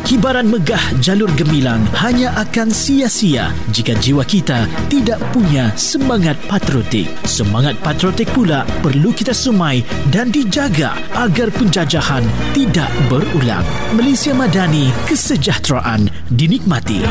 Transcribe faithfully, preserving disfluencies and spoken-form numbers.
Kibaran megah jalur gemilang hanya akan sia-sia jika jiwa kita tidak punya semangat patriotik. Semangat patriotik pula perlu kita semai dan dijaga agar penjajahan tidak berulang. Malaysia Madani, kesejahteraan dinikmati.